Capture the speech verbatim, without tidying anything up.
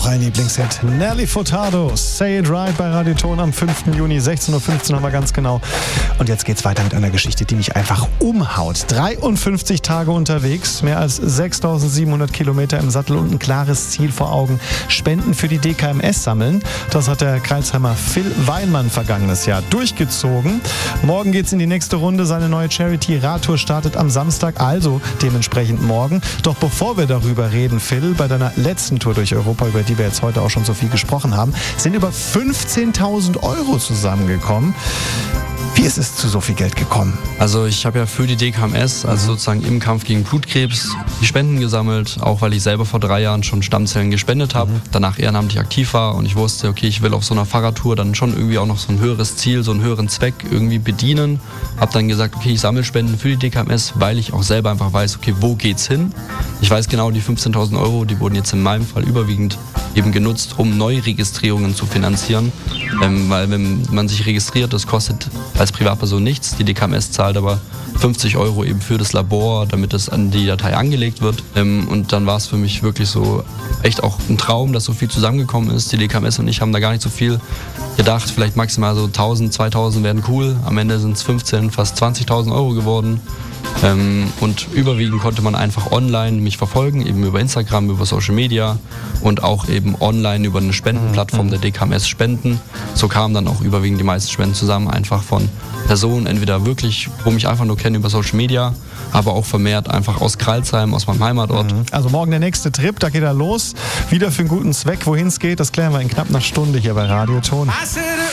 ein Lieblingshit. Nelly Furtado, Say It Right bei Radio Ton am fünften Juni, sechzehn Uhr fünfzehn haben wir ganz genau. Und jetzt geht's weiter mit einer Geschichte, die mich einfach umhaut. dreiundfünfzig Tage unterwegs, mehr als sechstausendsiebenhundert Kilometer im Sattel und ein klares Ziel vor Augen. Spenden für die D K M S sammeln. Das hat der Crailsheimer Phil Weinmann vergangenes Jahr durchgezogen. Morgen geht's in die nächste Runde. Seine neue Charity-Radtour startet am Samstag, also dementsprechend morgen. Doch bevor wir darüber reden, Phil, bei deiner letzten Tour durch Europa, über die wir jetzt heute auch schon so viel gesprochen haben, sind über fünfzehntausend Euro zusammengekommen. Wie ist es zu so viel Geld gekommen? Also ich habe ja für die D K M S, also sozusagen im Kampf gegen Blutkrebs, die Spenden gesammelt, auch weil ich selber vor drei Jahren schon Stammzellen gespendet habe, mhm. danach ehrenamtlich aktiv war und ich wusste, okay, ich will auf so einer Fahrradtour dann schon irgendwie auch noch so ein höheres Ziel, so einen höheren Zweck irgendwie bedienen. Habe dann gesagt, okay, ich sammle Spenden für die D K M S, weil ich auch selber einfach weiß, okay, wo geht's hin? Ich weiß genau, die fünfzehntausend Euro, die wurden jetzt in meinem Fall überwiegend eben genutzt, um Neuregistrierungen zu finanzieren, ähm, weil wenn man sich registriert, das kostet als Privatperson nichts, die D K M S zahlt aber fünfzig Euro eben für das Labor, damit es an die Datei angelegt wird. Ähm, und dann war es für mich wirklich so echt auch ein Traum, dass so viel zusammengekommen ist. Die D K M S und ich haben da gar nicht so viel gedacht, vielleicht maximal so tausend, zweitausend wären cool. Am Ende sind es fünfzehn, fast zwanzigtausend Euro geworden. Ähm, und überwiegend konnte man einfach online mich verfolgen, eben über Instagram, über Social Media und auch eben online über eine Spendenplattform mhm. der D K M S spenden. So kamen dann auch überwiegend die meisten Spenden zusammen, einfach von Personen, entweder wirklich, wo mich einfach nur kennen über Social Media, aber auch vermehrt einfach aus Crailsheim, aus meinem Heimatort. Mhm. Also morgen der nächste Trip, da geht er los. Wieder für einen guten Zweck. Wohin es geht, das klären wir in knapp einer Stunde hier bei Radio Ton.